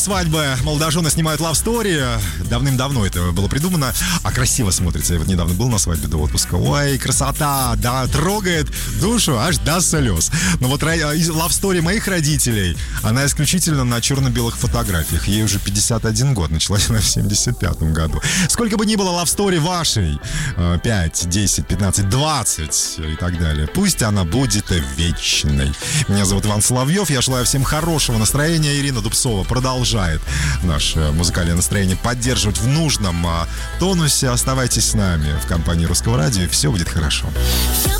Свадьбы молодожены снимают Love Story. Давным-давно это было придумано. А красиво смотрится. Я вот недавно был на свадьбе до отпуска. Ой, красота, да, трогает душу аж до слез. Но вот Love Story моих родителей, она исключительно на черно-белых фотографиях. Ей уже 51 год. Началась она в 75-м году. Сколько бы ни было Love Story вашей, 5, 10, 15, 20 и так далее, пусть она будет вечной. Меня зовут Иван Соловьев. Я желаю всем хорошего настроения. Ирина Дубцова продолжает наше музыкальное настроение поддерживать в нужном тонусе. Оставайтесь с нами в компании Русского радио, и все будет хорошо.